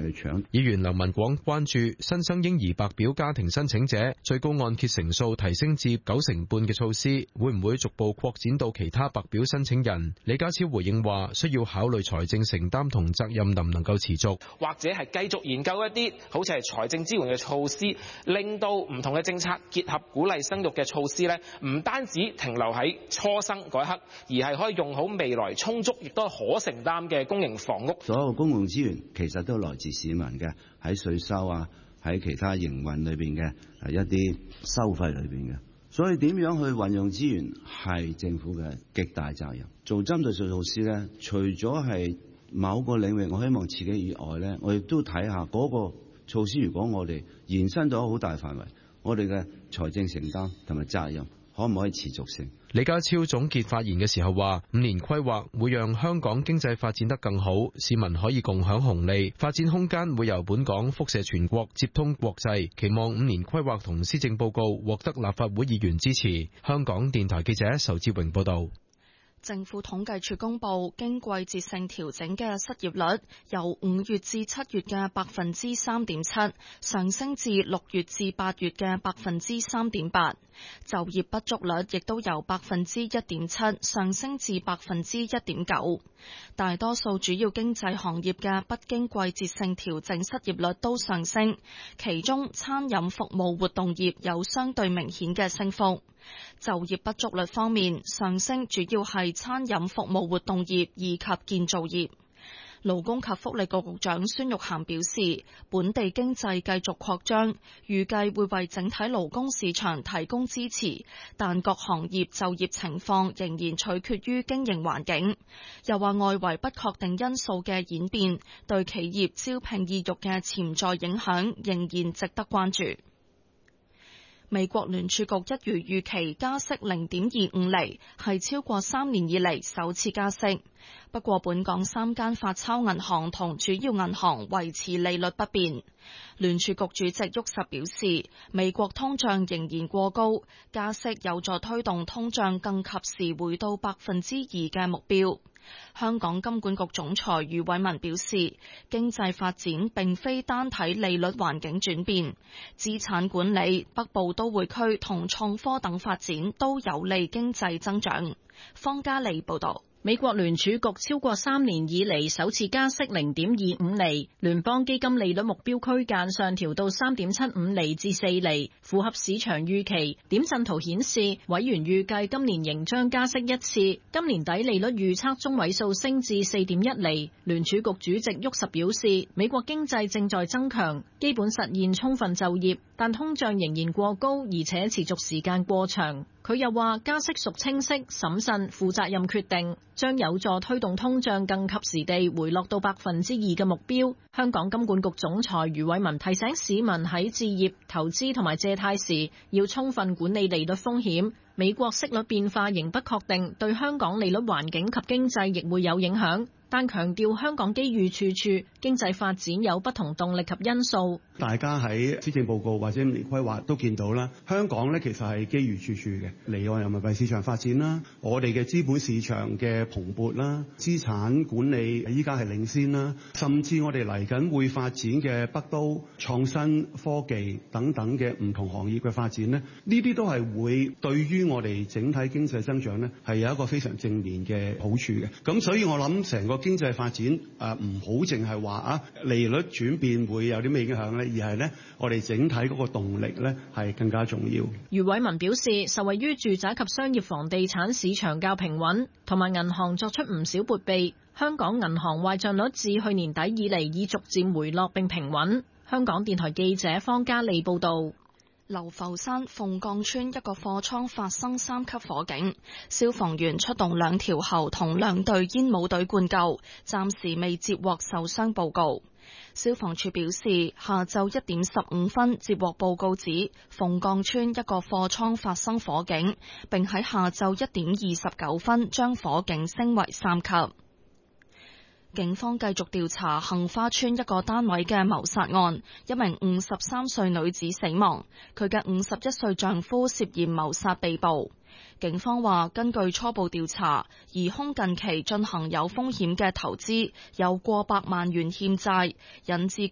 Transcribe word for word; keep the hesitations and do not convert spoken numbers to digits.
去搶。 議員劉文廣關注新生嬰兒白表家庭申請者最高按揭成數提升至九成半嘅措施，會唔會逐步擴展到其他白表申請人？李家超回應話，需要考慮財政承擔同責任能唔能夠持續， 或者係繼續研究一啲好似係財政支援嘅措施，令到唔同嘅政策結合鼓勵生育嘅措施咧，唔單止停留喺初生嗰一刻，而係可以用好未來充足亦都可承擔嘅公營房屋。 所有公共資源其實都來自市民嘅，喺稅收啊，喺其他營運裏邊嘅係一啲收費裏邊嘅。所以點樣去運用資源係政府嘅極大責任。做針對性措施咧，除咗係某個領域，我希望刺激以外咧，我亦都睇下嗰個措施，如果我哋延伸咗好大範圍，我哋嘅財政承擔同埋責任可唔可以持續性？ 李家超總結發言嘅時候話，五年規劃會讓香港經濟發展得更好，市民可以共享紅利，發展空間會由本港輻射全國，接通國際。期望五年規劃同施政報告獲得立法會議員支持。香港電台記者仇志榮報道。 政府統計處公布，經季節性調整嘅失業率由五月至七月嘅百分之三點七上升至六月至八月嘅百分之三點八，就業不足率亦都由百分之一點七上升至百分之一點九。大多數主要經濟行業嘅不經季節性調整失業率都上升，其中餐飲服務活動業有相對明顯嘅升幅。就業不足率方面，上升主要係餐飲服務活動業以及建造業。勞工及福利局局長孫玉菡表示，本地經濟繼續擴張，預計會為整體勞工市場提供支持，但各行業就業情況仍然取決於經營環境。又話外圍不確定因素嘅演變，對企業招聘意欲嘅潛在影響仍然值得關注。美國聯儲局一如預期加息零點二五厘，係超過三年以嚟首次加息。不過本港三間發鈔銀行同主要銀行維持利率不變。聯儲局主席沃什表示，美國通脹仍然過高，加息有助推動通脹更及時回到百分之二嘅目標。香港金管局總裁余偉文表示，經濟發展並非單睇利率環境轉變，資產管理、北部都會區同創科等發展都有利經濟增長。方嘉利報道。 美國聯儲局超過三年以嚟首次加息零點二五厘，聯邦基金利率目標區間上調到三點七五厘至四厘，符合市場預期。點陣圖顯示，委員預計今年仍將加息一次，今年底利率預測中位數升至四點一厘。聯儲局主席沃什表示，美國經濟正在增強，基本實現充分就業，但通脹仍然過高，而且持續時間過長。佢又話加息屬清晰、審慎、負責任決定，將有助推動通脹更及時地回落到百分之二嘅目標。香港金管局總裁余偉文提醒市民喺置業、投資同埋借貸時要充分管理利率風險。美國息率變化仍不確定，對香港利率環境及經濟亦會有影響。但強調香港機遇處處，經濟發展有不同動力及因素。 大家喺施政報告或者五年規劃都見到啦，香港咧其實係機遇處處嘅，離岸人民幣市場發展啦，我哋嘅資本市場嘅蓬勃啦，資產管理依家係領先啦，甚至我哋嚟緊會發展嘅北都創新科技等等嘅唔同行業嘅發展咧，呢啲都係會對於我哋整體經濟增長咧係有一個非常正面嘅好處嘅。咁所以我諗成個經濟發展誒唔好淨係話啊利率轉變會有啲咩影響咧，而係咧我哋整體嗰個動力咧係更加重要。 余偉文表示，受惠於住宅及商業房地產市場較平穩，同埋銀行作出唔少撥備，香港銀行壞賬率自去年底以嚟已逐漸回落並平穩。香港電台記者方嘉利報道。 流浮山鳳崗村一個貨倉發生三級火警，消防員出動兩條喉同兩隊煙霧隊灌救，暫時未接獲受傷報告。消防處表示，下晝一點十五分接獲報告指鳳崗村一個貨倉發生火警，並喺下晝一點二十九分將火警升為三級。警方繼續調查杏花村一個單位嘅謀殺案，一名五十三歲女子死亡，佢嘅五十一歲丈夫涉嫌謀殺被捕。警方話，根據初步調查，疑兇近期進行有風險嘅投資，有過百萬元欠債，引致